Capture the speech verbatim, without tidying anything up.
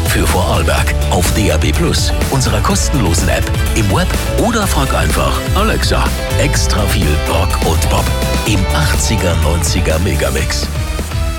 für Vorarlberg auf D A B plus, unserer kostenlosen App, im Web oder frag einfach Alexa. Extra viel Rock und Pop im achtziger, neunziger Megamix.